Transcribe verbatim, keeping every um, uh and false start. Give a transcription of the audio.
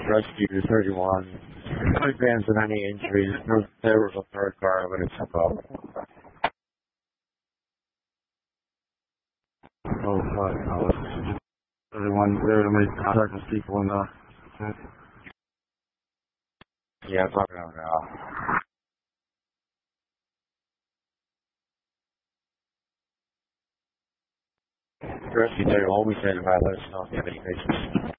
Rescue thirty-one. No advance of any injuries. No, there was a third car, but it took off. Oh, fuck. No, everyone, they're the most contact people in the... Yeah, fuck it out now. Rescue thirty-one, we said about let's not get any patients.